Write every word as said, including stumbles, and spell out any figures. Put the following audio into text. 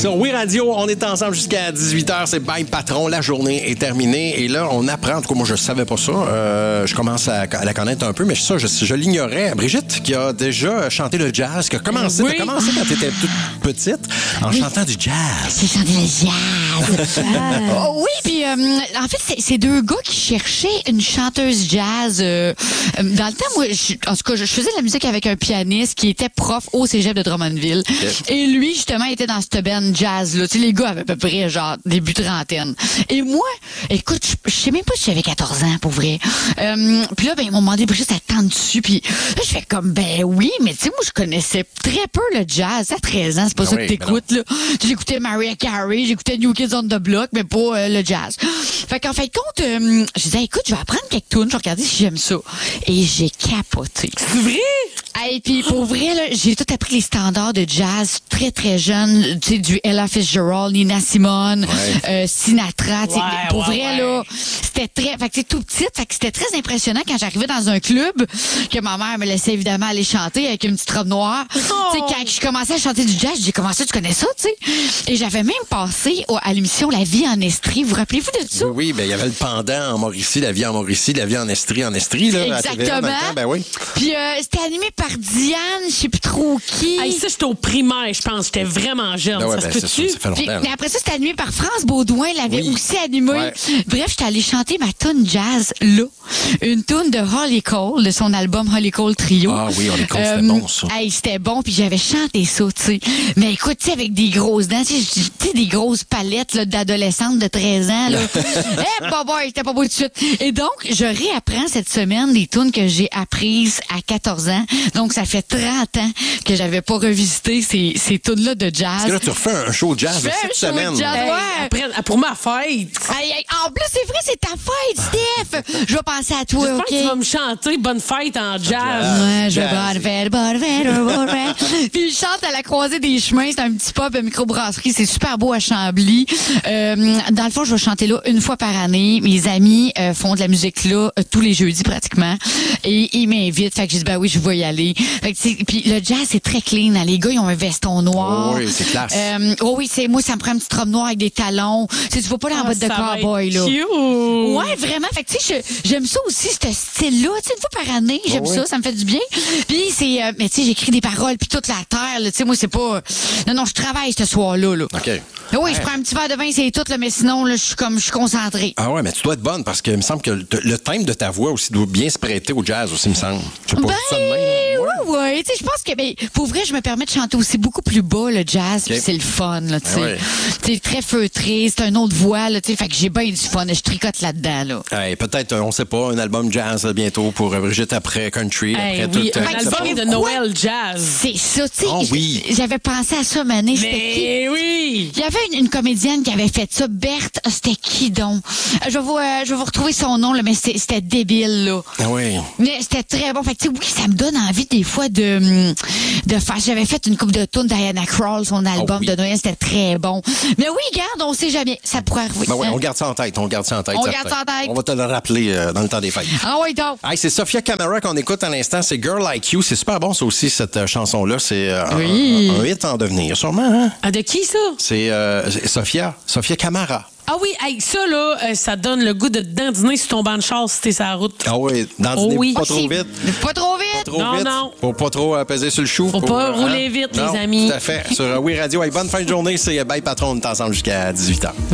Sur Oui Radio, on est ensemble jusqu'à dix-huit heures. C'est Bye Patron. La journée est terminée. Et là, on apprend. En tout cas, moi, je savais pas ça. Euh, je commence à, à la connaître un peu, mais ça, je, je l'ignorais. Brigitte, qui a déjà chanté le jazz, qui a commencé, oui. t'as commencé quand tu étais toute petite en oui. chantant du jazz. J'ai chanté le jazz. oh, oui, puis euh, en fait, c'est, c'est deux gars qui cherchaient une chanteuse jazz. Euh, dans le temps, moi, je, en tout cas, je faisais de la musique avec un pianiste qui était prof au cégep de Drummondville. Okay. Et lui, justement, était dans cette band jazz-là. Tu sais, les gars avaient à peu près, genre, début trentaine. Et moi, écoute, je, je sais même pas si j'avais quatorze ans, pour vrai. Euh, puis là, ben, ils m'ont demandé, Brigitte, ça te tente dessus. Puis là, je fais comme, ben oui, mais tu sais, moi, je connaissais très peu le jazz. À treize ans, c'est pas ben ça oui, que t'écoutes, là. J'écoutais Mariah Carey, j'écoutais New Kids on the Block, mais pas euh, le jazz. Fait qu'en fait de compte, euh, je disais, écoute, je vais apprendre quelques tunes, je vais regarder si j'aime ça. Et j'ai capoté. C'est vrai? Et puis pour vrai, là, j'ai tout appris les standards de jazz très très jeune, tu sais, du Ella Fitzgerald, Nina Simone, ouais. euh, Sinatra, tu sais, ouais, pour ouais, vrai ouais. là, c'était très, fait que c'est tout petit, fait que c'était très impressionnant quand j'arrivais dans un club que ma mère me laissait évidemment aller chanter avec une petite robe noire. Oh. Tu sais, quand je commençais à chanter du jazz, j'ai commencé, tu connais ça, tu sais, et j'avais même passé au, à l'émission La vie en Estrie. Vous rappelez-vous de ça? Oui, oui, ben il y avait le pendant en Mauricie, La vie en Mauricie, La vie en Estrie, en Estrie là. Exactement. À T V A, ben oui. Puis euh, c'était animé par Diane, je sais plus trop qui. Hey, ça, j'étais au primaire, je pense. J'étais vraiment jeune. Ben ouais, ça ben se peut-tu? Ça, ça fait longtemps. Puis, mais après ça, c'était animé par France Baudouin. Elle l'avait oui. aussi animé. Ouais. Bref, j'étais allée chanter ma toune jazz là. Une toune de Holly Cole, de son album Holly Cole Trio. Ah oui, Holly Cole, euh, c'était bon, ça. Hey, c'était bon, puis j'avais chanté ça, tu sais. Mais écoute, tu sais, avec des grosses dents, tu sais, des grosses palettes là, d'adolescente de treize ans. Là. Eh, bah, bah, j'étais pas beau tout de suite. Et donc, je réapprends cette semaine des tunes que j'ai apprises à quatorze ans. Donc, ça fait trente ans que j'avais pas revisité ces, ces tunes-là de jazz. Parce que là, tu refais un show de jazz de cette semaine. Jazz, hey, ouais. après, pour ma fête. Hey, hey, en plus, c'est vrai, c'est ta fête, Steph. Je vais penser à toi, J'espère OK? que tu vas me chanter Bonne fête en jazz. Ouais, je vais bonne fête, bonne fête, bonne fête. Puis je chante à la croisée des chemins. C'est un petit pub, une microbrasserie. C'est super beau à Chambly. Euh, dans le fond, je vais chanter là une fois par année. Mes amis euh, font de la musique là euh, tous les jeudis pratiquement. Et ils m'invitent. Fait que je dis, ben oui, je vais y aller. Fait que puis le jazz, c'est très clean. Hein. Les gars, ils ont un veston noir. Oh oui, c'est classe. Euh, oh oui, c'est moi, ça me prend une petite robe noire avec des talons. Tu sais, tu vas pas là en oh, botte de cowboy, là. Cute. Ouais, vraiment. Fait que tu sais, j'aime ça aussi, ce style-là. Tu sais, une fois par année, j'aime oh, oui. ça, ça me fait du bien. Puis c'est, euh, mais tu sais, j'écris des paroles, puis toute la terre, tu sais, moi, c'est pas... Non, non, je travaille ce soir-là, là. OK. Mais oui, ouais. je prends un petit verre de vin, c'est tout, là, mais sinon, là, je suis comme, je suis concentrée. Ah ouais, mais tu dois être bonne, parce qu'il me semble que le, le thème de ta voix aussi doit bien se prêter au jazz aussi, me semble. Je sais pas, ben, ça de même. Ouais, ouais. Tu sais, je pense que, ben, pour vrai, je me permets de chanter aussi beaucoup plus bas, le jazz, okay. puis c'est le fun, là, tu sais. Ouais. Tu sais, très feutré, c'est un autre voix, là, tu sais, fait que j'ai bien du fun, je tricote là-dedans, là. Hey, peut-être, on sait pas, un album jazz bientôt pour Brigitte après country, hey, après oui, tout. Un euh, album de Noël jazz. C'est ça, tu sais. Oh, oui. J'avais pensé à ça, Mané. C'était Mais qui? oui! Il y avait une, une comédienne qui avait fait ça, Berthe. C'était qui donc? Je vais vous, euh, je vais vous retrouver son nom, là, mais c'était, c'était débile, là. Ah oui. Mais c'était très bon. Fait que, tu sais, oui, ça me donne envie des fois de, de faire. J'avais fait une coupe de tunes Diana Krall, son album oh, oui. de Noël, c'était très bon. Mais oui, regarde, on sait jamais. Ça pourrait arriver. Ben oui, on garde ça en tête, on garde ça en tête. On garde ça en tête. On va te le rappeler euh, dans le temps des fêtes. Ah oui, donc. Hey, c'est Sofia Camara qu'on écoute à l'instant, c'est Girl Like You. C'est super bon, ça aussi, cette euh, chanson-là. C'est euh, oui. un, un hit en devenir, sûrement. Hein? Ah, de qui, ça? C'est euh, Sofia. Sofia Camara. Ah oui, hey, ça, là, euh, ça donne le goût de dandiner sur ton banc de char si t'es sur la route. Ah oui, dandiner oh, oui. pas oh, trop vite. Pas trop vite. Pas trop non, vite. non. Faut pas trop euh, peser sur le chou. Faut pour, pas euh, rouler hein? vite, non, les amis. Tout à fait. Sur euh, Oui Radio. Hey, bonne fin de journée. C'est Bye Patron. On est ensemble jusqu'à dix-huit heures.